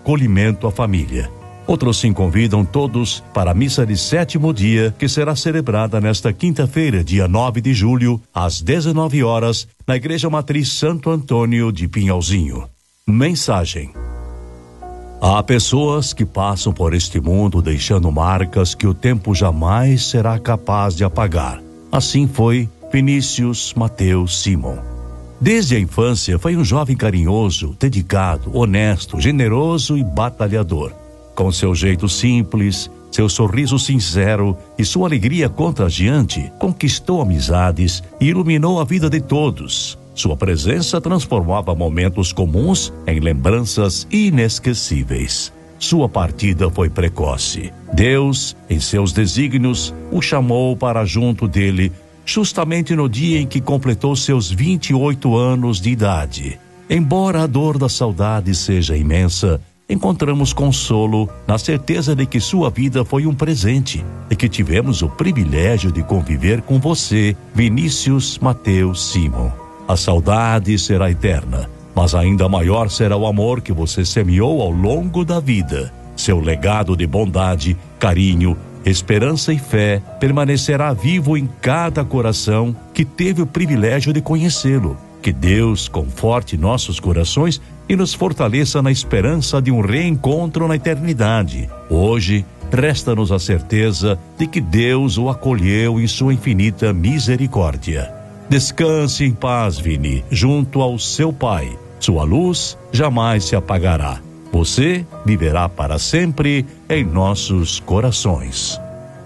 acolhimento à família. Outros sim convidam todos para a missa de 7º dia, que será celebrada nesta quinta-feira, dia 9 de julho, às 19 horas, na Igreja Matriz Santo Antônio de Pinhalzinho. Mensagem: há pessoas que passam por este mundo deixando marcas que o tempo jamais será capaz de apagar. Assim foi Vinícius Mateus Simon. Desde a infância foi um jovem carinhoso, dedicado, honesto, generoso e batalhador. Com seu jeito simples, seu sorriso sincero e sua alegria contagiante, conquistou amizades e iluminou a vida de todos. Sua presença transformava momentos comuns em lembranças inesquecíveis. Sua partida foi precoce. Deus, em seus desígnios, o chamou para junto dele, justamente no dia em que completou seus 28 anos de idade. Embora a dor da saudade seja imensa, encontramos consolo na certeza de que sua vida foi um presente e que tivemos o privilégio de conviver com você, Vinícius Mateus Simon. A saudade será eterna, mas ainda maior será o amor que você semeou ao longo da vida. Seu legado de bondade, carinho, esperança e fé permanecerá vivo em cada coração que teve o privilégio de conhecê-lo. Que Deus conforte nossos corações e nos fortaleça na esperança de um reencontro na eternidade. Hoje, resta-nos a certeza de que Deus o acolheu em sua infinita misericórdia. Descanse em paz, Vini, junto ao seu Pai. Sua luz jamais se apagará. Você viverá para sempre em nossos corações.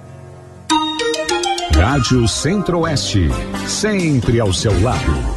Rádio Centro-Oeste, sempre ao seu lado.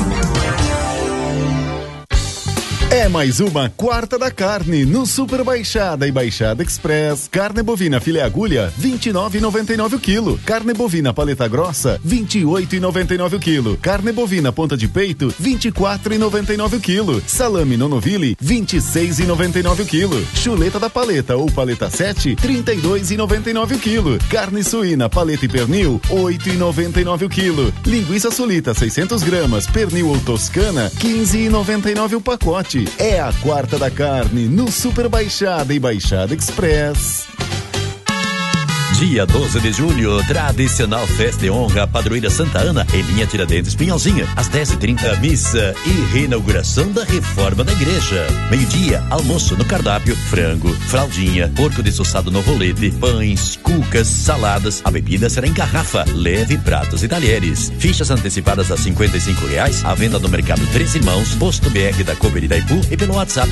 É mais uma Quarta da Carne no Super Baixada e Baixada Express. Carne bovina filé agulha, R$29,99 o quilo. Carne bovina paleta grossa, R$28,99 o quilo. Carne bovina ponta de peito, R$24,99 o quilo. Salame nonoville, R$26,99 o quilo. Chuleta da paleta ou paleta 7, R$32,99 o quilo. Carne suína paleta e pernil, R$8,99 o quilo. Linguiça sulita 600 gramas, pernil ou toscana, R$15,99 o pacote. É a Quarta da Carne no Super Baixada e Baixada Express. Dia 12 de julho, tradicional festa e honra Padroeira Santa Ana, em linha Tiradentes Pinhalzinha, às 10h30, missa e reinauguração da reforma da igreja. Meio-dia, almoço no cardápio, frango, fraldinha, porco dessossado no rolete, pães, cucas, saladas. A bebida será em garrafa, leve pratos e talheres. Fichas antecipadas a R$55, à venda no Mercado Três Irmãos, Posto BR da Cober Itaipu e pelo WhatsApp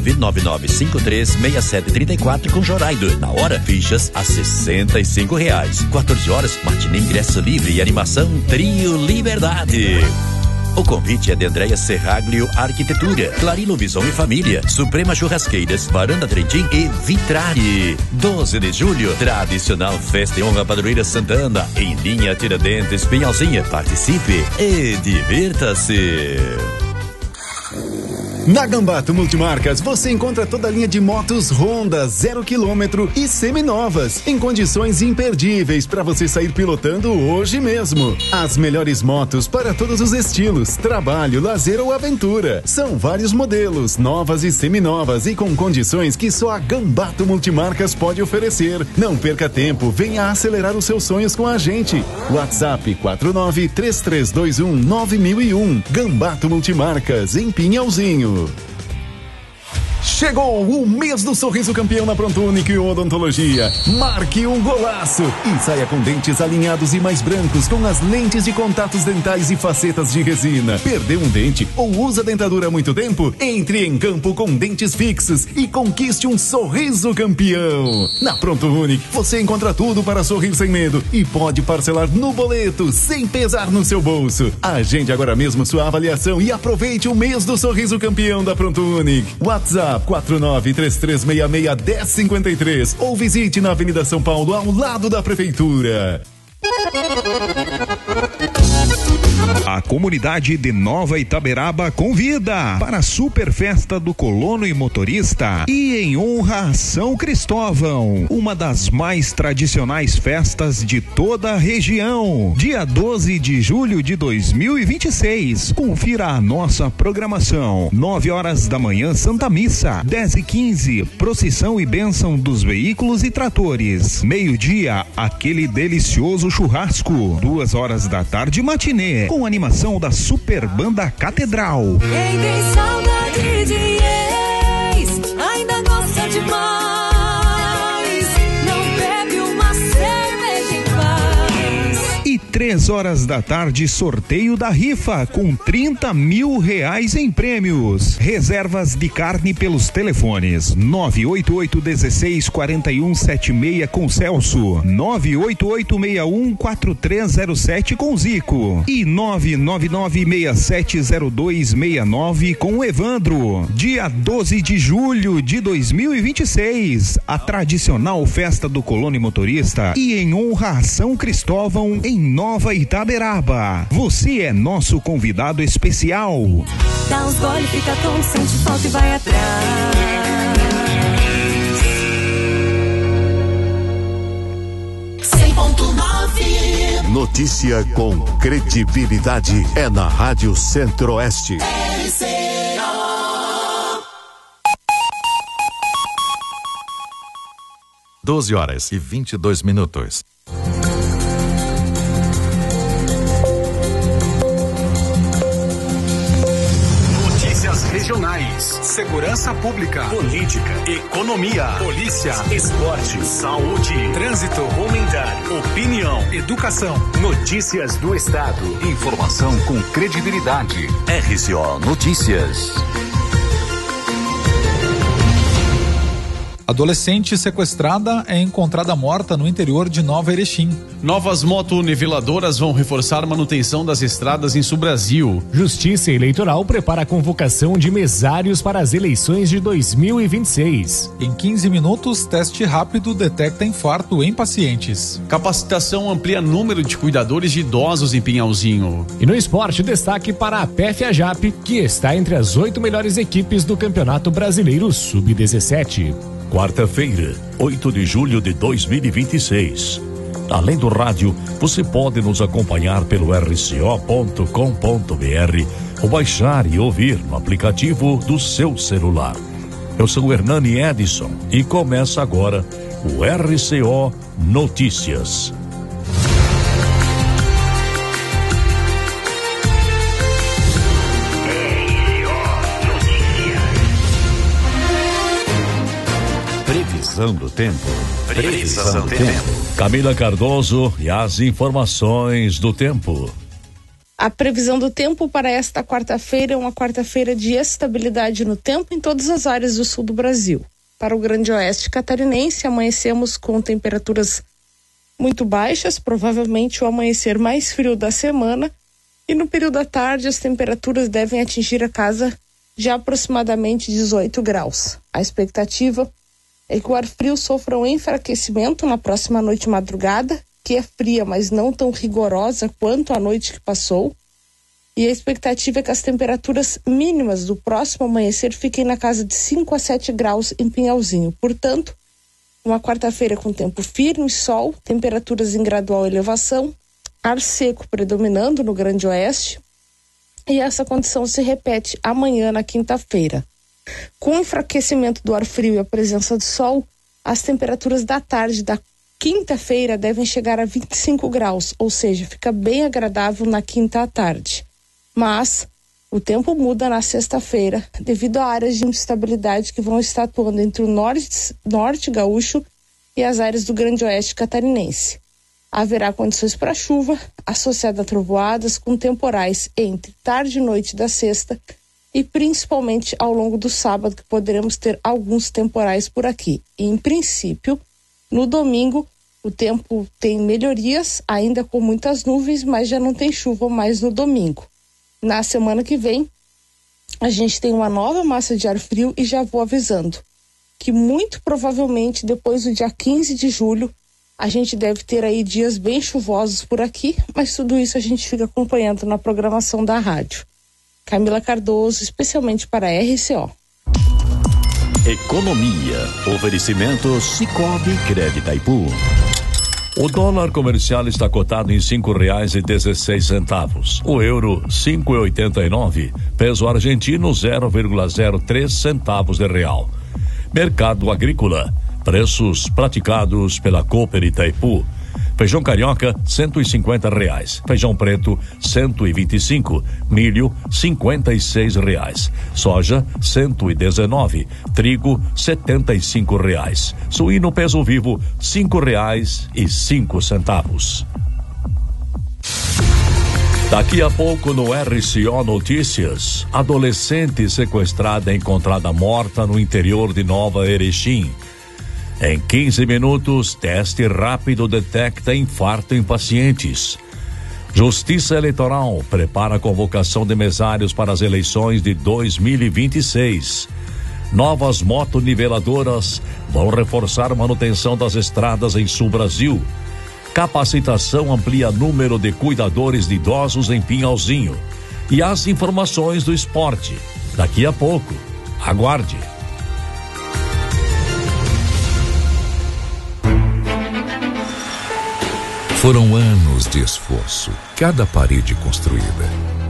999536734 com Joraido. Na hora, fichas a R$65. 14 horas, matinê ingresso livre e animação Trio Liberdade. O convite é de Andréia Serraglio Arquitetura, Clarilo Visão e Família, Suprema Churrasqueiras, Varanda Trentin e Vitrari. 12 de julho, tradicional festa e honra Padroeira Santana, em linha Tiradentes Pinhalzinha. Participe e divirta-se. Na Gambato Multimarcas você encontra toda a linha de motos Honda 0 km e seminovas em condições imperdíveis para você sair pilotando hoje mesmo. As melhores motos para todos os estilos, trabalho, lazer ou aventura. São vários modelos, novas e seminovas e com condições que só a Gambato Multimarcas pode oferecer. Não perca tempo, venha acelerar os seus sonhos com a gente. WhatsApp 4933219001. Gambato Multimarcas em Pinhalzinho. Chegou o mês do sorriso campeão na Pronto Único e Odontologia. Marque um golaço e saia com dentes alinhados e mais brancos com as lentes de contatos dentais e facetas de resina. Perdeu um dente ou usa dentadura há muito tempo? Entre em campo com dentes fixos e conquiste um sorriso campeão. Na Pronto Único você encontra tudo para sorrir sem medo e pode parcelar no boleto sem pesar no seu bolso. Agende agora mesmo sua avaliação e aproveite o mês do sorriso campeão da Pronto Único. WhatsApp 4933661053 ou visite na Avenida São Paulo ao lado da Prefeitura. A A comunidade de Nova Itaberaba convida para a super festa do colono e motorista e em honra a São Cristóvão, uma das mais tradicionais festas de toda a região. Dia 12 de julho de 2026. Confira a nossa programação. 9h da manhã, Santa Missa. 10h15, procissão e bênção dos veículos e tratores. Meio-dia, aquele delicioso churrasco. 2h da tarde, matinê, com animação da Super Banda Catedral. Quem tem saudade de ex, ainda gosta demais. Não bebe uma cerveja em paz. E 3h da tarde, sorteio da rifa com R$30 mil em prêmios. Reservas de carne pelos telefones 988-16-4176 com Celso, 988-61-4307 com Zico e 999-670269 com Evandro. Dia 12 de julho de 2026, a tradicional festa do colono e motorista e em honra a São Cristóvão em Nova Itaberaba. Você é nosso convidado especial. Dá uns gole, fica tonto, sente falta e vai atrás. Notícia com credibilidade é na Rádio Centro-Oeste. 12h22. Regionais, segurança pública, política, economia, polícia, esporte, saúde, trânsito, comentário, opinião, educação, notícias do estado, informação com credibilidade. RCO Notícias. Adolescente sequestrada é encontrada morta no interior de Nova Erechim. Novas motoniveladoras vão reforçar a manutenção das estradas em Sul-Brasil. Justiça Eleitoral prepara a convocação de mesários para as eleições de 2026. Em 15 minutos, teste rápido detecta infarto em pacientes. Capacitação amplia número de cuidadores de idosos em Pinhalzinho. E no esporte, destaque para a PFA-JAP, que está entre as 8 melhores equipes do Campeonato Brasileiro Sub-17. Quarta-feira, 8 de julho de 2026. Além do rádio, você pode nos acompanhar pelo rco.com.br ou baixar e ouvir no aplicativo do seu celular. Eu sou o Hernani Edson e começa agora o RCO Notícias. Previsão do tempo. Previsão do tempo. Camila Cardoso e as informações do tempo. A previsão do tempo para esta quarta-feira é uma quarta-feira de estabilidade no tempo em todas as áreas do sul do Brasil. Para o Grande Oeste catarinense, amanhecemos com temperaturas muito baixas, provavelmente o amanhecer mais frio da semana, e no período da tarde as temperaturas devem atingir a casa de aproximadamente 18 graus. A expectativa é que o ar frio sofra um enfraquecimento na próxima noite e madrugada, que é fria, mas não tão rigorosa quanto a noite que passou. E a expectativa é que as temperaturas mínimas do próximo amanhecer fiquem na casa de 5 a 7 graus em Pinhalzinho. Portanto, uma quarta-feira com tempo firme, sol, temperaturas em gradual elevação, ar seco predominando no Grande Oeste. E essa condição se repete amanhã, na quinta-feira. Com o enfraquecimento do ar frio e a presença do sol, as temperaturas da tarde da quinta-feira devem chegar a 25 graus, ou seja, fica bem agradável na quinta à tarde. Mas o tempo muda na sexta-feira devido a áreas de instabilidade que vão estar atuando entre o norte gaúcho e as áreas do Grande Oeste catarinense. Haverá condições para chuva, associada a trovoadas com temporais entre tarde e noite da sexta e principalmente ao longo do sábado, que poderemos ter alguns temporais por aqui. E, em princípio, no domingo, o tempo tem melhorias, ainda com muitas nuvens, mas já não tem chuva mais no domingo. Na semana que vem, a gente tem uma nova massa de ar frio e já vou avisando que muito provavelmente depois do dia 15 de julho A gente deve ter aí dias bem chuvosos por aqui, mas tudo isso a gente fica acompanhando na programação da rádio. Camila Cardoso, especialmente para a RCO. Economia. Oferecimento Cicobi Crédito Itaipu. O dólar comercial está cotado em R$5,16. O euro, 5,89. Peso argentino, 0,03 centavos de real. Mercado agrícola. Preços praticados pela Cooper Itaipu. Feijão carioca, R$150. Feijão preto, 125. Milho, R$56. Soja, 119. Trigo, R$75. Suíno peso vivo, R$5,05. Daqui a pouco no RCO Notícias, adolescente sequestrada encontrada morta no interior de Nova Erechim. Em 15 minutos, teste rápido detecta infarto em pacientes. Justiça Eleitoral prepara a convocação de mesários para as eleições de 2026. Novas motoniveladoras vão reforçar a manutenção das estradas em Sul Brasil. Capacitação amplia número de cuidadores de idosos em Pinhalzinho. E as informações do esporte. Daqui a pouco. Aguarde. Foram anos de esforço, cada parede construída,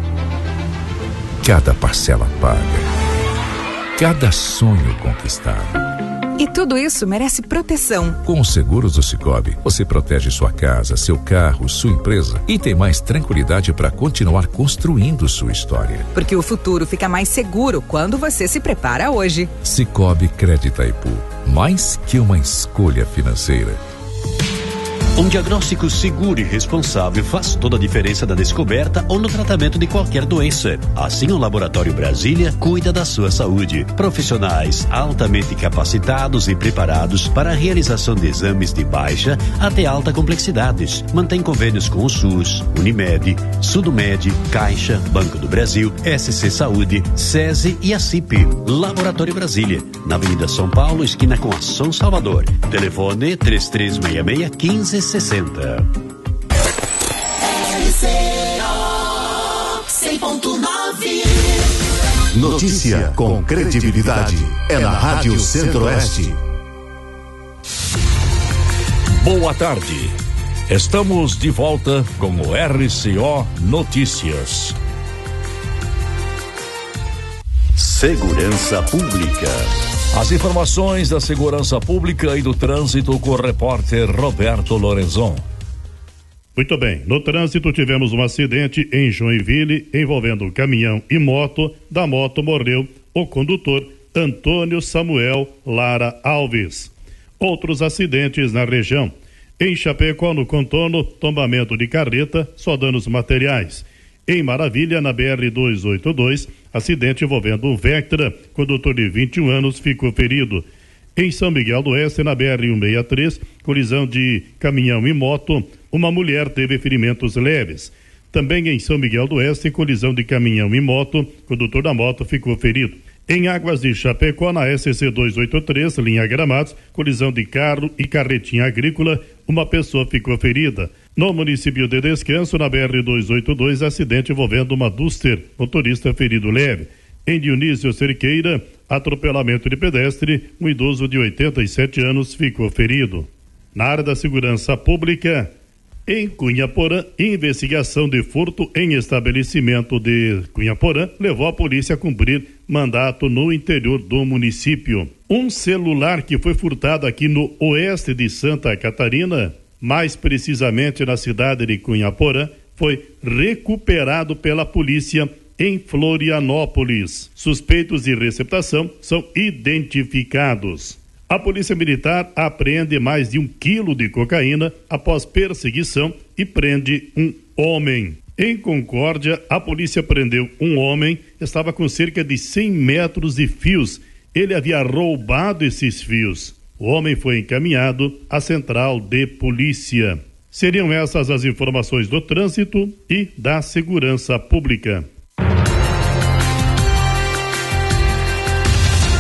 cada parcela paga, cada sonho conquistado. E tudo isso merece proteção. Com os seguros do Cicobi, você protege sua casa, seu carro, sua empresa e tem mais tranquilidade para continuar construindo sua história. Porque o futuro fica mais seguro quando você se prepara hoje. Cicobi Crédito Itaipu, mais que uma escolha financeira. Um diagnóstico seguro e responsável faz toda a diferença na descoberta ou no tratamento de qualquer doença. Assim, o Laboratório Brasília cuida da sua saúde. Profissionais altamente capacitados e preparados para a realização de exames de baixa até alta complexidade. Mantém convênios com o SUS, Unimed, Sudomed, Caixa, Banco do Brasil, SC Saúde, SESI e a CIP. Laboratório Brasília, na Avenida São Paulo, esquina com a São Salvador. Telefone 3366-1560. RCO 100.9. Notícia com credibilidade. É na Rádio Centro-Oeste. Boa tarde. Estamos de volta com o RCO Notícias. Segurança Pública. As informações da segurança pública e do trânsito com o repórter Roberto Lorenzon. Muito bem, no trânsito tivemos um acidente em Joinville envolvendo caminhão e moto. Da moto morreu o condutor Antônio Samuel Lara Alves. Outros acidentes na região. Em Chapecó, no contorno, tombamento de carreta, só danos materiais. Em Maravilha, na BR-282, acidente envolvendo um Vectra, condutor de 21 anos ficou ferido. Em São Miguel do Oeste, na BR-163, colisão de caminhão e moto, uma mulher teve ferimentos leves. Também em São Miguel do Oeste, colisão de caminhão e moto, condutor da moto ficou ferido. Em Águas de Chapecó, na SC-283, linha Gramados, colisão de carro e carretinha agrícola, uma pessoa ficou ferida. No município de Descanso, na BR-282, acidente envolvendo uma Duster, motorista ferido leve. Em Dionísio Cerqueira, atropelamento de pedestre, um idoso de 87 anos ficou ferido. Na área da segurança pública, em Cunhaporã, investigação de furto em estabelecimento de Cunhaporã levou a polícia a cumprir mandato no interior do município. Um celular que foi furtado aqui no oeste de Santa Catarina, mais precisamente na cidade de Cunhaporã, foi recuperado pela polícia em Florianópolis. Suspeitos de receptação são identificados. A Polícia Militar apreende mais de 1 quilo de cocaína após perseguição e prende um homem. Em Concórdia, a polícia prendeu um homem, estava com cerca de 100 metros de fios. Ele havia roubado esses fios. O homem foi encaminhado à central de polícia. Seriam essas as informações do trânsito e da segurança pública.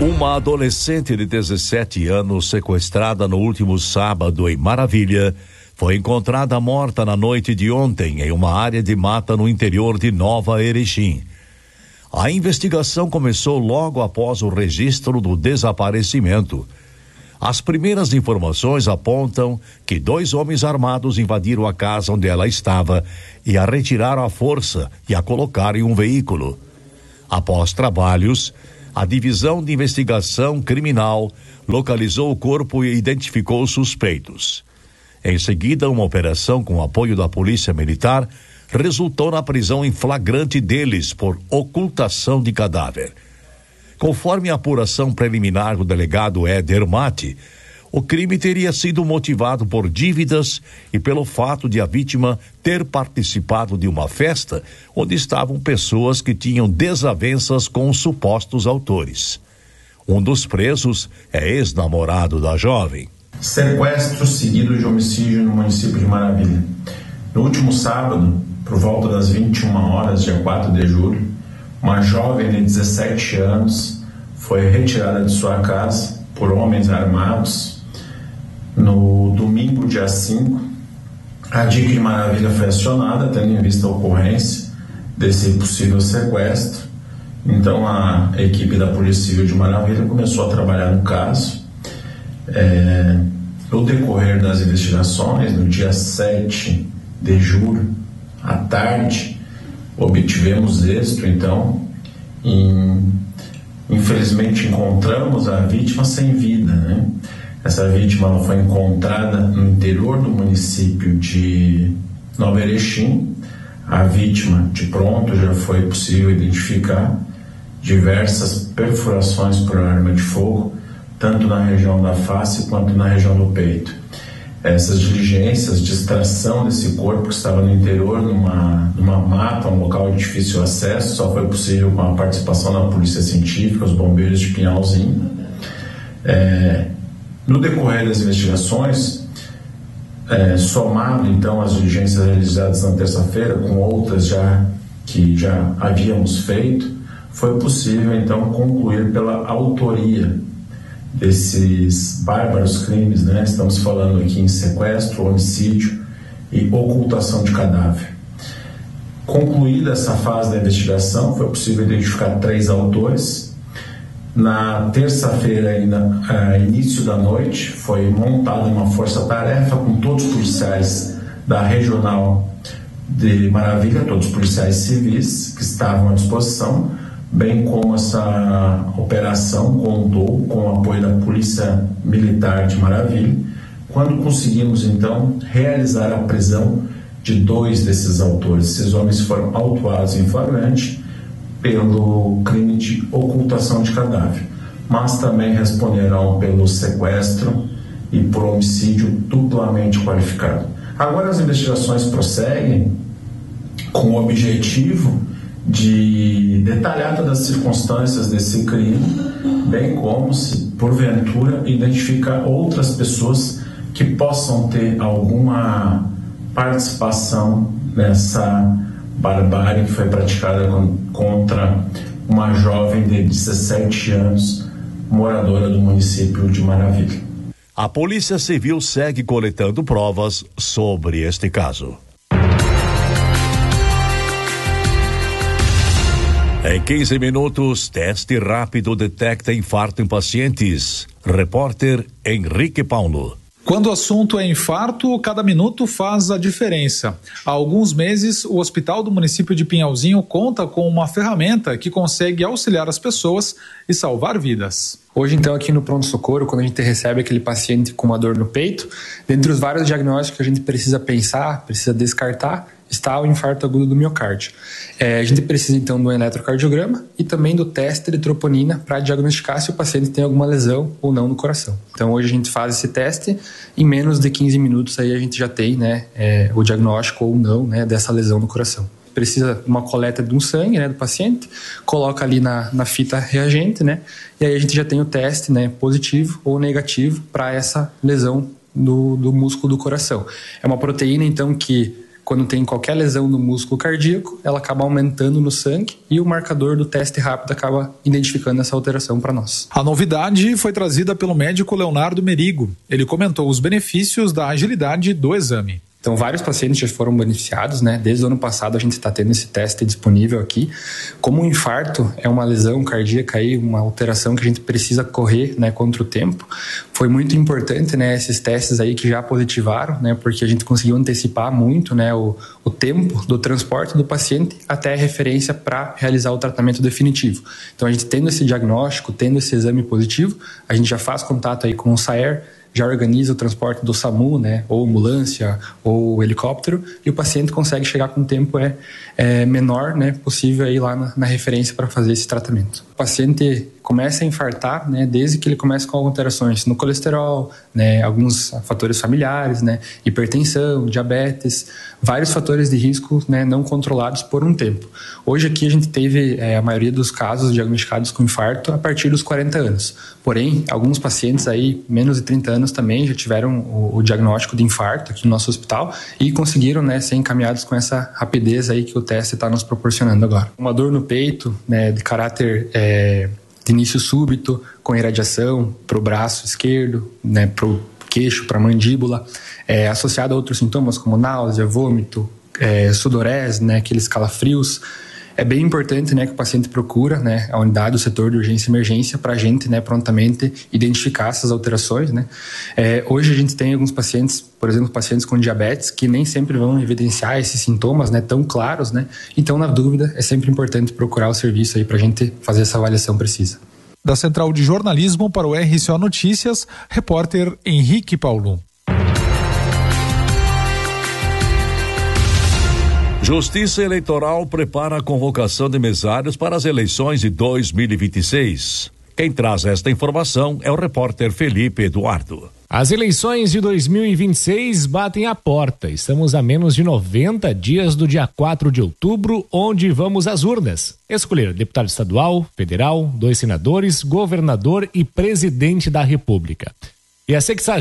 Uma adolescente de 17 anos sequestrada no último sábado em Maravilha foi encontrada morta na noite de ontem em uma área de mata no interior de Nova Erechim. A investigação começou logo após o registro do desaparecimento. As primeiras informações apontam que 2 homens armados invadiram a casa onde ela estava e a retiraram à força e a colocaram em um veículo. Após trabalhos, a Divisão de Investigação Criminal localizou o corpo e identificou os suspeitos. Em seguida, uma operação com apoio da Polícia Militar resultou na prisão em flagrante deles por ocultação de cadáver. Conforme a apuração preliminar do delegado Éder Mate, o crime teria sido motivado por dívidas e pelo fato de a vítima ter participado de uma festa onde estavam pessoas que tinham desavenças com os supostos autores. Um dos presos é ex-namorado da jovem. Sequestro seguido de homicídio no município de Maravilha. No último sábado, por volta das 21 horas, dia 4 de julho, uma jovem de 17 anos foi retirada de sua casa por homens armados. No domingo, dia 5, a DIC de Maravilha foi acionada, tendo em vista a ocorrência desse possível sequestro. Então, a equipe da Polícia Civil de Maravilha começou a trabalhar no caso. No decorrer das investigações, no dia 7 de julho, à tarde, obtivemos êxito. Então, infelizmente, encontramos a vítima sem vida, né? Essa vítima ela foi encontrada no interior do município de Nova Erechim. A vítima, de pronto, já foi possível identificar diversas perfurações por arma de fogo, tanto na região da face quanto na região do peito. Essas diligências de extração desse corpo, que estava no interior, numa mata, um local de difícil acesso, só foi possível com a participação da Polícia Científica, os bombeiros de Pinhalzinho. No decorrer das investigações, somado então as diligências realizadas na terça-feira com outras que já havíamos feito, foi possível então concluir pela autoria desses bárbaros crimes, né? Estamos falando aqui em sequestro, homicídio e ocultação de cadáver. Concluída essa fase da investigação, foi possível identificar 3 autores. Na terça-feira, ainda início da noite, foi montada uma força-tarefa com todos os policiais da Regional de Maravilha, todos os policiais civis que estavam à disposição, bem como essa operação contou com o apoio da Polícia Militar de Maravilha, quando conseguimos então realizar a prisão de 2 desses autores. Esses homens foram autuados em flagrante pelo crime de ocultação de cadáver, mas também responderão pelo sequestro e por homicídio duplamente qualificado. Agora as investigações prosseguem com o objetivo de detalhar todas as circunstâncias desse crime, bem como, se porventura, identificar outras pessoas que possam ter alguma participação nessa barbárie que foi praticada contra uma jovem de 17 anos, moradora do município de Maravilha. A Polícia Civil segue coletando provas sobre este caso. Em 15 minutos, teste rápido detecta infarto em pacientes. Repórter Henrique Paulo. Quando o assunto é infarto, cada minuto faz a diferença. Há alguns meses, o hospital do município de Pinhalzinho conta com uma ferramenta que consegue auxiliar as pessoas e salvar vidas. Hoje, então, aqui no pronto-socorro, quando a gente recebe aquele paciente com uma dor no peito, dentre os vários diagnósticos que a gente precisa pensar, precisa descartar, está o infarto agudo do miocárdio. A gente precisa, então, do eletrocardiograma e também do teste de troponina para diagnosticar se o paciente tem alguma lesão ou não no coração. Então, hoje a gente faz esse teste, em menos de 15 minutos aí a gente já tem, né, o diagnóstico ou não, né, dessa lesão no coração. Precisa uma coleta de um sangue, né, do paciente, coloca ali na fita reagente, né, e aí a gente já tem o teste, né, positivo ou negativo para essa lesão do músculo do coração. É uma proteína, então, que quando tem qualquer lesão no músculo cardíaco, ela acaba aumentando no sangue e o marcador do teste rápido acaba identificando essa alteração para nós. A novidade foi trazida pelo médico Leonardo Merigo. Ele comentou os benefícios da agilidade do exame. Então, vários pacientes já foram beneficiados, né? Desde o ano passado a gente está tendo esse teste disponível aqui. Como o infarto é uma lesão cardíaca aí, uma alteração que a gente precisa correr, né, contra o tempo, foi muito importante, né, esses testes aí que já positivaram, né, porque a gente conseguiu antecipar muito, né, o tempo do transporte do paciente até a referência para realizar o tratamento definitivo. Então, a gente tendo esse diagnóstico, tendo esse exame positivo, a gente já faz contato aí com o SAER, já organiza o transporte do SAMU, né, ou ambulância, ou helicóptero, e o paciente consegue chegar com um tempo menor, né, possível aí lá na referência para fazer esse tratamento. O paciente começa a infartar, né, desde que ele começa com alterações no colesterol, né, alguns fatores familiares, né, hipertensão, diabetes, vários fatores de risco, né, não controlados por um tempo. Hoje aqui a gente teve a maioria dos casos diagnosticados com infarto a partir dos 40 anos. Porém, alguns pacientes aí, menos de 30 anos também, já tiveram o diagnóstico de infarto aqui no nosso hospital e conseguiram, né, ser encaminhados com essa rapidez aí que o teste está nos proporcionando agora. Uma dor no peito, né, de caráter de início súbito, com irradiação para o braço esquerdo, né, para o queixo, para a mandíbula, associado a outros sintomas como náusea, vômito, sudorese, né, aqueles calafrios. É bem importante, né, que o paciente procura, né, a unidade, o setor de urgência e emergência para a gente, né, prontamente identificar essas alterações, né. Hoje a gente tem alguns pacientes, por exemplo, pacientes com diabetes, que nem sempre vão evidenciar esses sintomas, né, tão claros, né. Então, na dúvida, é sempre importante procurar o serviço aí para a gente fazer essa avaliação precisa. Da Central de Jornalismo para o RCO Notícias, repórter Henrique Paulo. Justiça Eleitoral prepara a convocação de mesários para as eleições de 2026. Quem traz esta informação é o repórter Felipe Eduardo. As eleições de 2026 batem à porta. Estamos a menos de 90 dias do dia 4 de outubro, onde vamos às urnas escolher deputado estadual, federal, 2 senadores, governador e presidente da República. E a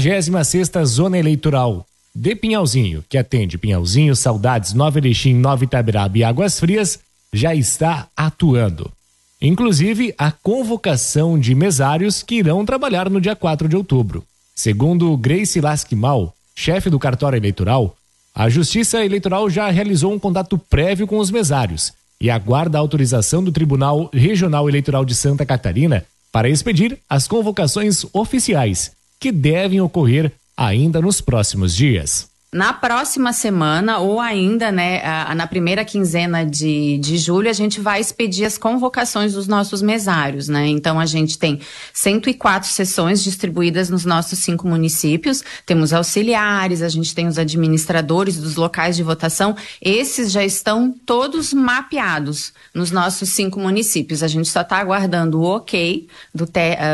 66ª Zona Eleitoral de Pinhalzinho, que atende Pinhalzinho, Saudades, Nova Erechim, Nova Itaberaba e Águas Frias, já está atuando. Inclusive, a convocação de mesários que irão trabalhar no dia 4 de outubro. Segundo Grace Lasquimal, chefe do cartório eleitoral, a Justiça Eleitoral já realizou um contato prévio com os mesários e aguarda a autorização do Tribunal Regional Eleitoral de Santa Catarina para expedir as convocações oficiais, que devem ocorrer ainda nos próximos dias. Na próxima semana, ou ainda, né, na primeira quinzena de julho, a gente vai expedir as convocações dos nossos mesários, né? Então, a gente tem 104 sessões distribuídas nos nossos 5 municípios, temos auxiliares, a gente tem os administradores dos locais de votação, esses já estão todos mapeados nos nossos 5 municípios. A gente só está aguardando o ok do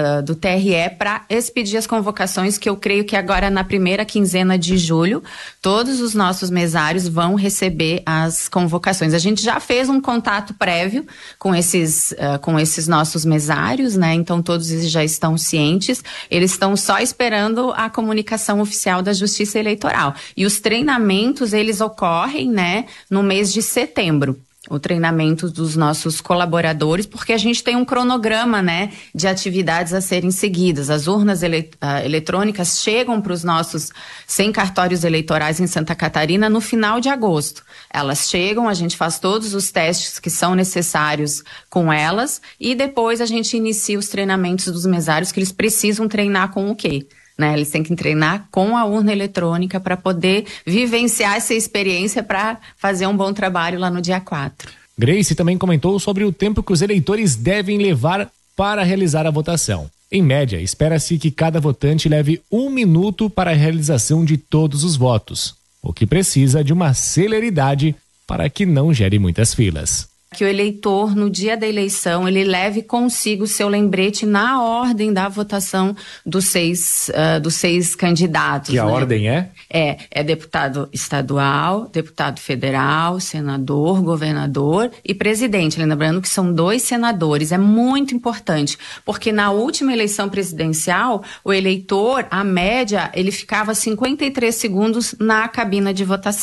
TRE para expedir as convocações, que eu creio que agora na primeira quinzena de julho, todos os nossos mesários vão receber as convocações. A gente já fez um contato prévio com esses nossos mesários, né? Então todos eles já estão cientes. Eles estão só esperando a comunicação oficial da Justiça Eleitoral. E os treinamentos, eles ocorrem, né, no mês de setembro. O treinamento dos nossos colaboradores, porque a gente tem um cronograma, né, de atividades a serem seguidas. As urnas eletrônicas chegam para os nossos 100 cartórios eleitorais em Santa Catarina no final de agosto. Elas chegam, a gente faz todos os testes que são necessários com elas e depois a gente inicia os treinamentos dos mesários, que eles precisam treinar com o quê? Né, eles têm que treinar com a urna eletrônica para poder vivenciar essa experiência para fazer um bom trabalho lá no dia 4. Grace também comentou sobre o tempo que os eleitores devem levar para realizar a votação. Em média, espera-se que cada votante leve 1 minuto para a realização de todos os votos, o que precisa de uma celeridade para que não gere muitas filas. Que o eleitor, no dia da eleição, ele leve consigo o seu lembrete na ordem da votação dos seis candidatos. E a ordem é? É deputado estadual, deputado federal, senador, governador e presidente. Lembrando que são 2 senadores. É muito importante, porque na última eleição presidencial, o eleitor, a média, ele ficava 53 segundos na cabina de votação.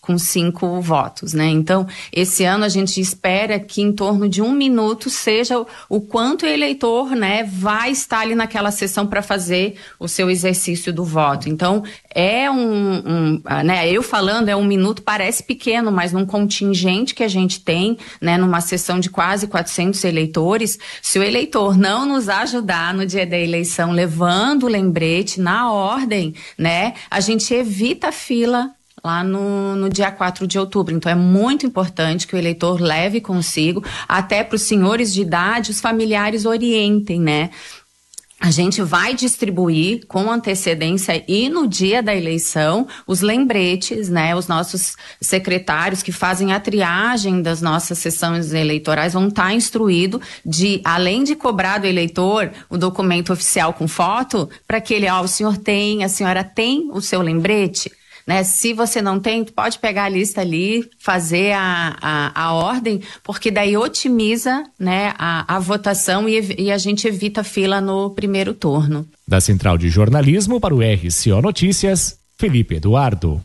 com 5 votos, né? Então, esse ano a gente espera que em torno de 1 minuto seja o quanto o eleitor, né, vai estar ali naquela sessão para fazer o seu exercício do voto. Então, é né, eu falando, 1 minuto parece pequeno, mas num contingente que a gente tem, né, numa sessão de quase 400 eleitores, se o eleitor não nos ajudar no dia da eleição, levando o lembrete na ordem, né, a gente evita a fila lá no dia 4 de outubro. Então, é muito importante que o eleitor leve consigo, até para os senhores de idade, os familiares orientem, né? A gente vai distribuir com antecedência e no dia da eleição os lembretes, né? Os nossos secretários que fazem a triagem das nossas sessões eleitorais vão estar instruídos de, além de cobrar do eleitor o documento oficial com foto, para que ele, o senhor tem, a senhora tem o seu lembrete? Né? Se você não tem, pode pegar a lista ali, fazer a ordem, porque daí otimiza, né, a votação e a gente evita fila no primeiro turno. Da Central de Jornalismo para o RCO Notícias, Felipe Eduardo.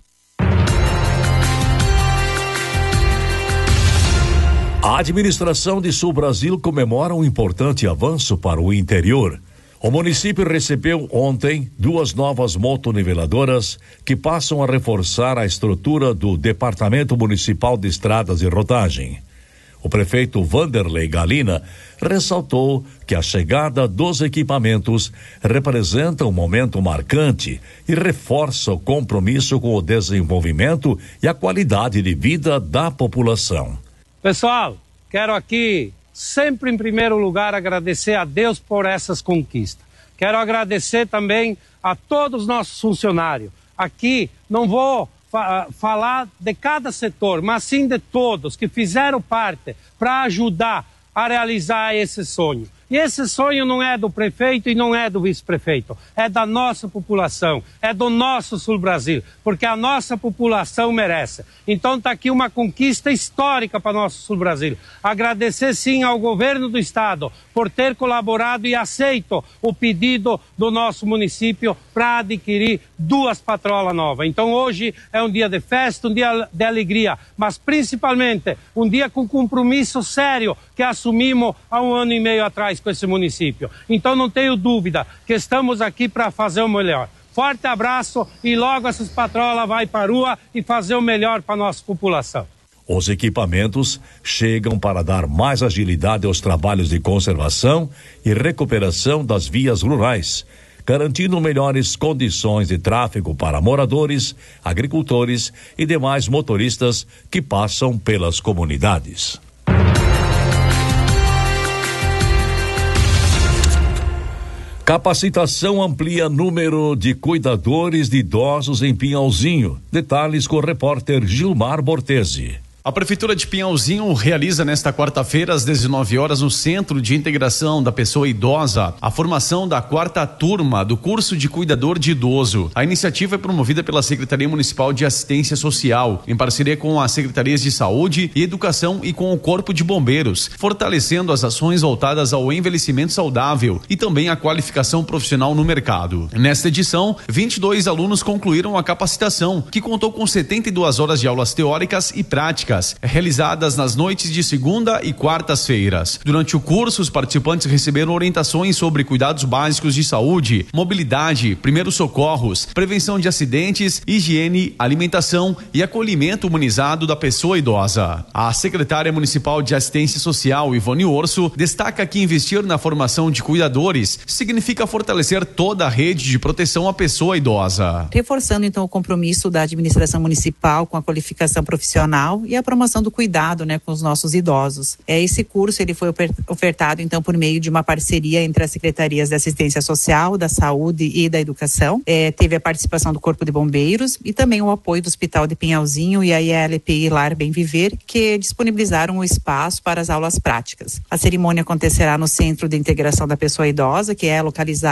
A administração de Sul Brasil comemora um importante avanço para o interior. O município recebeu ontem 2 novas motoniveladoras que passam a reforçar a estrutura do Departamento Municipal de Estradas e Rodagem. O prefeito Vanderlei Galina ressaltou que a chegada dos equipamentos representa um momento marcante e reforça o compromisso com o desenvolvimento e a qualidade de vida da população. Pessoal, quero aqui sempre em primeiro lugar agradecer a Deus por essas conquistas. Quero agradecer também a todos os nossos funcionários. Aqui não vou falar de cada setor, mas sim de todos que fizeram parte para ajudar a realizar esse sonho. E esse sonho não é do prefeito e não é do vice-prefeito, é da nossa população, é do nosso Sul Brasil, porque a nossa população merece. Então está aqui uma conquista histórica para nosso Sul Brasil. Agradecer sim ao governo do estado por ter colaborado e aceito o pedido do nosso município para adquirir 2 patrolas novas. Então hoje é um dia de festa, um dia de alegria, mas principalmente um dia com compromisso sério que assumimos há 1 ano e meio atrás com esse município. Então não tenho dúvida que estamos aqui para fazer o melhor. Forte abraço e logo essas patrolas vai para a rua e fazer o melhor para a nossa população. Os equipamentos chegam para dar mais agilidade aos trabalhos de conservação e recuperação das vias rurais, garantindo melhores condições de tráfego para moradores, agricultores e demais motoristas que passam pelas comunidades. Capacitação amplia número de cuidadores de idosos em Pinhalzinho. Detalhes com o repórter Gilmar Bortesi. A Prefeitura de Pinhalzinho realiza nesta quarta-feira, às 19 horas, no Centro de Integração da Pessoa Idosa, a formação da 4ª turma do curso de cuidador de idoso. A iniciativa é promovida pela Secretaria Municipal de Assistência Social, em parceria com as Secretarias de Saúde e Educação e com o Corpo de Bombeiros, fortalecendo as ações voltadas ao envelhecimento saudável e também à qualificação profissional no mercado. Nesta edição, 22 alunos concluíram a capacitação, que contou com 72 horas de aulas teóricas e práticas, realizadas nas noites de segunda e quartas-feiras. Durante o curso, os participantes receberam orientações sobre cuidados básicos de saúde, mobilidade, primeiros socorros, prevenção de acidentes, higiene, alimentação e acolhimento humanizado da pessoa idosa. A secretária municipal de Assistência Social, Ivone Orso, destaca que investir na formação de cuidadores significa fortalecer toda a rede de proteção à pessoa idosa. Reforçando então o compromisso da administração municipal com a qualificação profissional e a promoção do cuidado, né, com os nossos idosos. Esse curso ele foi ofertado então por meio de uma parceria entre as secretarias de assistência social, da saúde e da educação. Teve a participação do Corpo de Bombeiros e também o apoio do Hospital de Pinhalzinho e a ILPI Lar Bem Viver, que disponibilizaram o espaço para as aulas práticas. A cerimônia acontecerá no Centro de Integração da Pessoa Idosa, que é localizada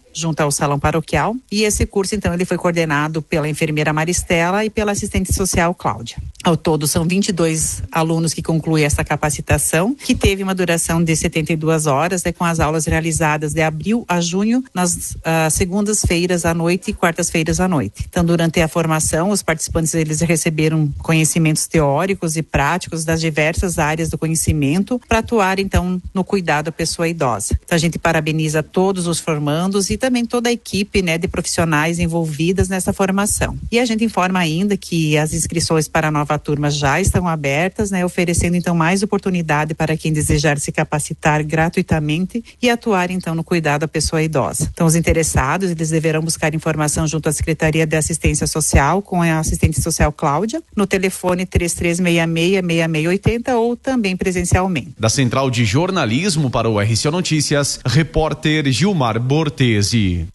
junto ao salão paroquial, e esse curso então ele foi coordenado pela enfermeira Maristela e pela assistente social Cláudia. Ao todo são 22 alunos que concluem essa capacitação, que teve uma duração de 72 horas, com as aulas realizadas de abril a junho, nas segundas-feiras à noite e quartas-feiras à noite. Então, durante a formação, os participantes eles receberam conhecimentos teóricos e práticos das diversas áreas do conhecimento para atuar então no cuidado à pessoa idosa. Então, a gente parabeniza todos os formandos e também toda a equipe, de profissionais envolvidas nessa formação. E a gente informa ainda que as inscrições para a nova turma já estão abertas, oferecendo então mais oportunidade para quem desejar se capacitar gratuitamente e atuar então no cuidado à pessoa idosa. Então, os interessados, eles deverão buscar informação junto à Secretaria de Assistência Social com a assistente social Cláudia, no telefone 3366-6680 ou também presencialmente. Da Central de Jornalismo para o RC Notícias, repórter Gilmar Bortesi.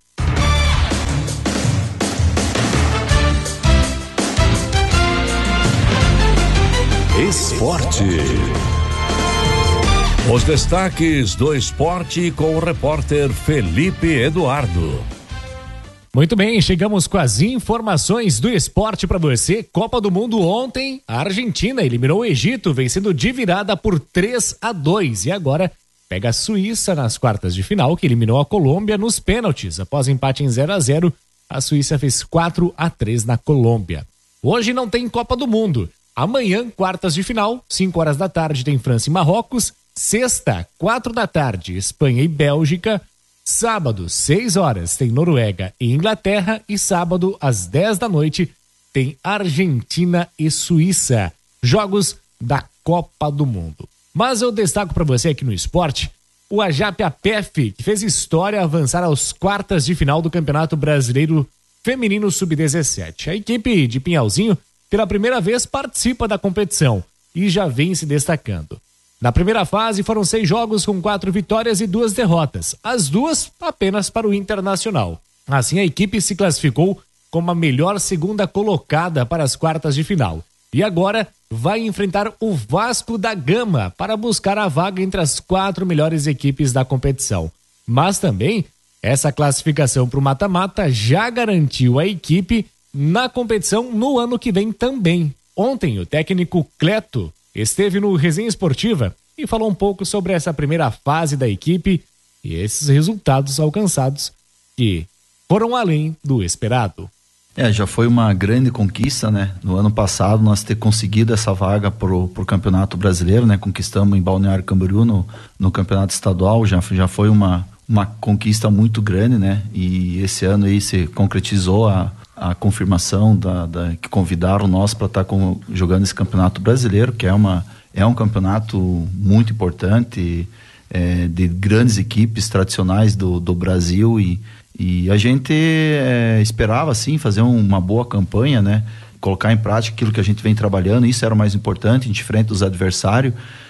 Esporte. Os destaques do esporte com o repórter Felipe Eduardo. Muito bem, chegamos com as informações do esporte para você. Copa do Mundo ontem, a Argentina eliminou o Egito, vencendo de virada por 3-2. E agora pega a Suíça nas quartas de final, que eliminou a Colômbia nos pênaltis. Após empate em 0-0, a Suíça fez 4-3 na Colômbia. Hoje não tem Copa do Mundo. Amanhã, quartas de final, 5 horas da tarde, tem França e Marrocos. Sexta, 4 da tarde, Espanha e Bélgica. Sábado, 6 horas, tem Noruega e Inglaterra. E sábado, às 10 da noite, tem Argentina e Suíça. Jogos da Copa do Mundo. Mas eu destaco para você aqui no esporte o Ajap APF, que fez história avançar aos quartas de final do Campeonato Brasileiro Feminino Sub-17. A equipe de Pinhalzinho, pela primeira vez, participa da competição e já vem se destacando. Na primeira fase foram 6 jogos com 4 vitórias e 2 derrotas, as duas apenas para o Internacional. Assim, a equipe se classificou como a melhor segunda colocada para as quartas de final. E agora vai enfrentar o Vasco da Gama para buscar a vaga entre as 4 melhores equipes da competição. Mas também, essa classificação para o mata-mata já garantiu a equipe na competição no ano que vem também. Ontem, o técnico Cleto esteve no Resenha Esportiva e falou um pouco sobre essa primeira fase da equipe e esses resultados alcançados que foram além do esperado. Já foi uma grande conquista, No ano passado nós ter conseguido essa vaga pro Campeonato Brasileiro, Conquistamos em Balneário Camboriú no Campeonato Estadual, já foi uma conquista muito grande, E esse ano aí se concretizou a confirmação que convidaram nós para estar jogando esse Campeonato Brasileiro, que é um campeonato muito importante, de grandes equipes tradicionais do Brasil e a gente esperava sim fazer uma boa campanha, colocar em prática aquilo que a gente vem trabalhando. Isso era o mais importante, a gente enfrenta os adversários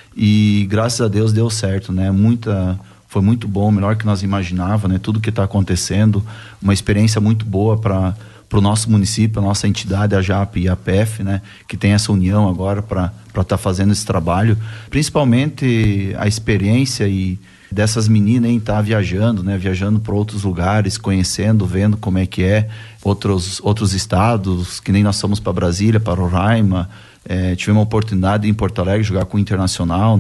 e graças a Deus deu certo, foi muito bom, melhor que nós imaginávamos, tudo que está acontecendo, uma experiência muito boa para o nosso município, a nossa entidade, a JAP e a PF, que tem essa união agora para estar fazendo esse trabalho, principalmente a experiência dessas meninas em estar viajando, viajando para outros lugares, conhecendo, vendo como é que é outros estados, que nem nós fomos para Brasília, para Roraima, tivemos a oportunidade em Porto Alegre jogar com o Internacional,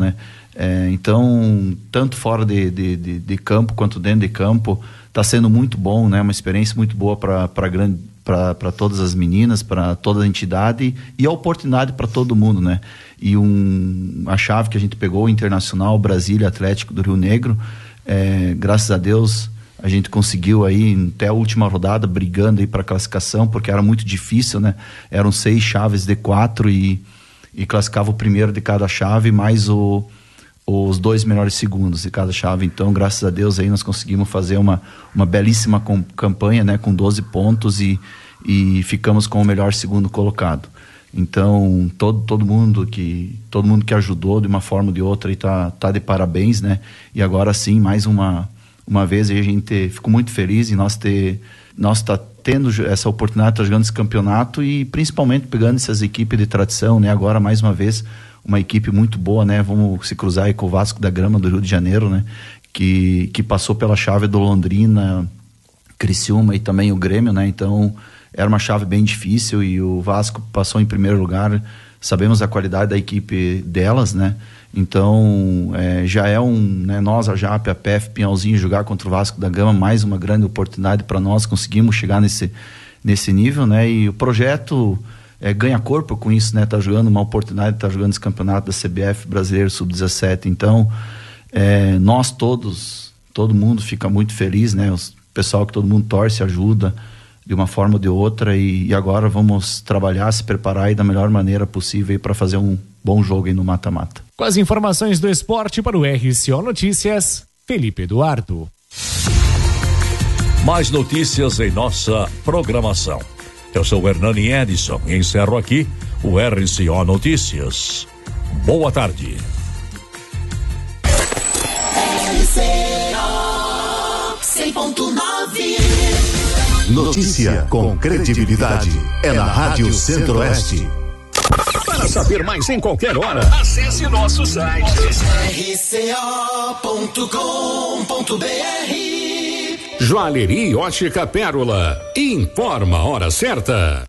então, tanto fora de campo quanto dentro de campo, está sendo muito bom, uma experiência muito boa para todas as meninas, para toda a entidade e a oportunidade para todo mundo, E a chave que a gente pegou, o Internacional, Brasília, Atlético do Rio Negro, graças a Deus a gente conseguiu aí até a última rodada brigando aí para classificação, porque era muito difícil, Eram 6 chaves de 4 e classificava o primeiro de cada chave mais os 2 melhores segundos de cada chave. Então, graças a Deus aí nós conseguimos fazer uma belíssima campanha, com 12 pontos e ficamos com o melhor segundo colocado. Então, todo mundo que ajudou de uma forma ou de outra e tá de parabéns, E agora sim, mais uma vez aí a gente ficou muito feliz em nós tá tendo essa oportunidade de estar jogando esse campeonato e principalmente pegando essas equipes de tradição, Agora, mais uma vez, uma equipe muito boa, Vamos se cruzar aí com o Vasco da Gama do Rio de Janeiro, que passou pela chave do Londrina Criciúma e também o Grêmio, né? Então era uma chave bem difícil e o Vasco passou em primeiro lugar. Sabemos a qualidade da equipe delas, né? Então já é né, nós, a JAP, a PF, Pinhalzinho, jogar contra o Vasco da Gama, mais uma grande oportunidade para nós, conseguimos chegar nesse nível, né? E o projeto ganha corpo com isso, né? Tá jogando uma oportunidade, tá jogando esse campeonato da CBF Brasileiro Sub-17, então nós todos, todo mundo fica muito feliz, né? O pessoal que todo mundo torce, ajuda de uma forma ou de outra e agora vamos trabalhar, se preparar e da melhor maneira possível para fazer um bom jogo aí no mata-mata. Com as informações do esporte para o RCO Notícias, Felipe Eduardo. Mais notícias em nossa programação. Eu sou o Hernani Edson e encerro aqui o RCO Notícias. Boa tarde. RCO 100.9. Notícia com credibilidade. É na Rádio Centro-Oeste. Para saber mais em qualquer hora, acesse nosso site rco.com.br. Joalheria Ótica Pérola. Informa a hora certa.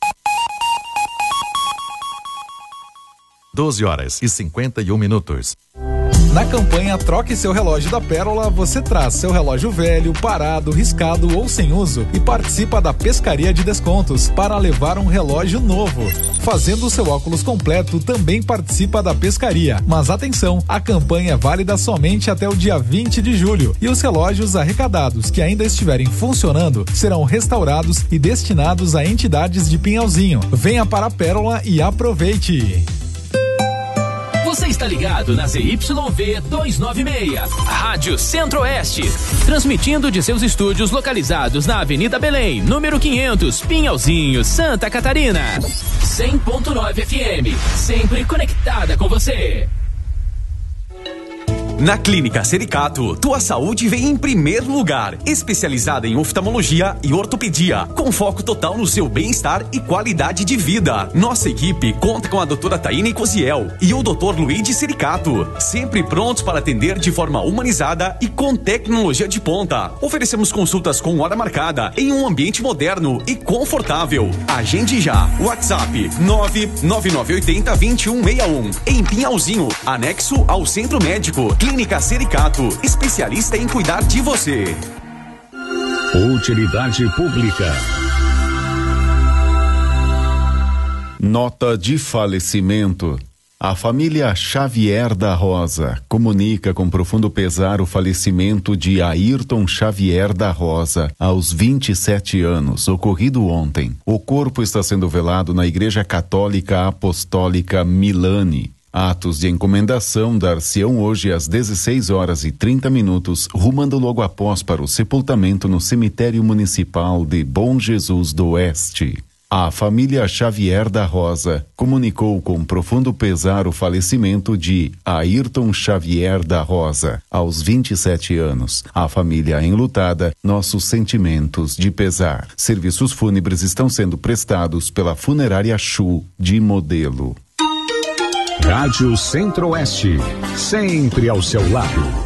12h51. Na campanha Troque seu relógio da Pérola, você traz seu relógio velho, parado, riscado ou sem uso e participa da pescaria de descontos para levar um relógio novo. Fazendo o seu óculos completo, também participa da pescaria. Mas atenção, a campanha é válida somente até o dia 20 de julho e os relógios arrecadados que ainda estiverem funcionando serão restaurados e destinados a entidades de Pinhalzinho. Venha para a Pérola e aproveite! Você está ligado na ZYV 296, Rádio Centro-Oeste, transmitindo de seus estúdios localizados na Avenida Belém, número 500, Pinhalzinho, Santa Catarina. 100.9 FM, sempre conectada com você. Na Clínica Sericato, tua saúde vem em primeiro lugar. Especializada em oftalmologia e ortopedia, com foco total no seu bem-estar e qualidade de vida. Nossa equipe conta com a doutora Taine Cosiel e o doutor Luigi Sericato, sempre prontos para atender de forma humanizada e com tecnologia de ponta. Oferecemos consultas com hora marcada em um ambiente moderno e confortável. Agende já. WhatsApp 99980-2161. Em Pinhalzinho, anexo ao Centro Médico. Clínica Sericato, especialista em cuidar de você. Utilidade pública. Nota de falecimento. A família Xavier da Rosa comunica com profundo pesar o falecimento de Ayrton Xavier da Rosa, aos 27 anos, ocorrido ontem. O corpo está sendo velado na Igreja Católica Apostólica Milani. Atos de encomendação dar-se-ão hoje às 16h30, rumando logo após para o sepultamento no cemitério municipal de Bom Jesus do Oeste. A família Xavier da Rosa comunicou com profundo pesar o falecimento de Ayrton Xavier da Rosa, aos 27 anos. A família enlutada, nossos sentimentos de pesar. Serviços fúnebres estão sendo prestados pela Funerária Chu de Modelo. Rádio Centro-Oeste, sempre ao seu lado.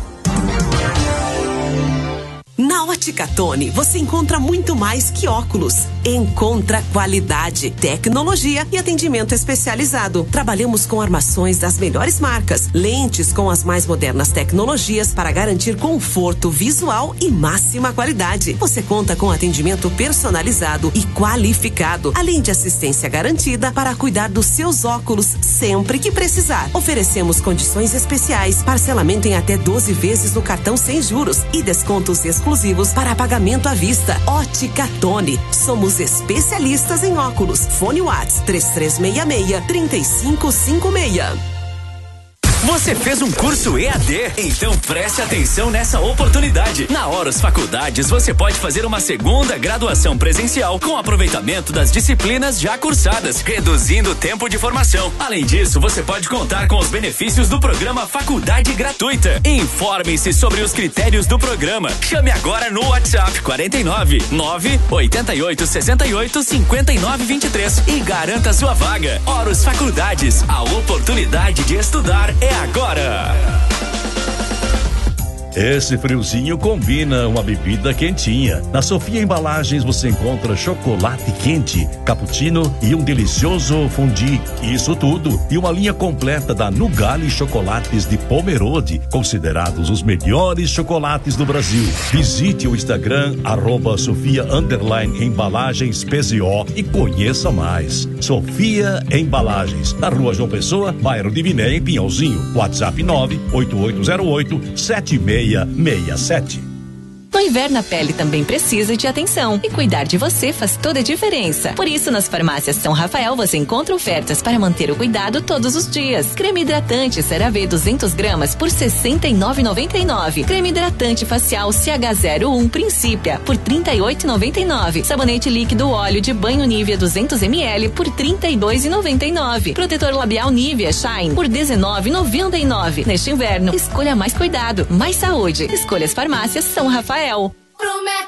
Na Ótica Tony, você encontra muito mais que óculos. Encontra qualidade, tecnologia e atendimento especializado. Trabalhamos com armações das melhores marcas, lentes com as mais modernas tecnologias para garantir conforto visual e máxima qualidade. Você conta com atendimento personalizado e qualificado, além de assistência garantida para cuidar dos seus óculos sempre que precisar. Oferecemos condições especiais, parcelamento em até 12 vezes no cartão sem juros e descontos exclusivos para pagamento à vista. Ótica Tony. Somos especialistas em óculos. Fone Whats 3366-3556. Você fez um curso EAD? Então preste atenção nessa oportunidade. Na Horus Faculdades você pode fazer uma segunda graduação presencial com aproveitamento das disciplinas já cursadas, reduzindo o tempo de formação. Além disso, você pode contar com os benefícios do programa Faculdade Gratuita. Informe-se sobre os critérios do programa. Chame agora no WhatsApp 49 988 68 59 23 e garanta sua vaga. Horus Faculdades, a oportunidade de estudar é agora. Esse friozinho combina uma bebida quentinha. Na Sofia Embalagens você encontra chocolate quente, cappuccino e um delicioso fondue. Isso tudo e uma linha completa da Nugali Chocolates de Pomerode, considerados os melhores chocolates do Brasil. Visite o Instagram @Sofia_Embalagens PZO e conheça mais. Sofia Embalagens, na Rua João Pessoa, bairro de Miné, em Pinhalzinho. WhatsApp 98808-7667. No inverno, a pele também precisa de atenção e cuidar de você faz toda a diferença. Por isso, nas farmácias São Rafael você encontra ofertas para manter o cuidado todos os dias. Creme hidratante CeraVe 200 gramas por R$ 69,99. Creme hidratante facial CH01 Principia por R$ 38,99. Sabonete líquido óleo de banho Nivea 200 ml por R$ 32,99. Protetor labial Nivea Shine por R$ 19,99. Neste inverno, escolha mais cuidado, mais saúde. Escolha as farmácias São Rafael. Pro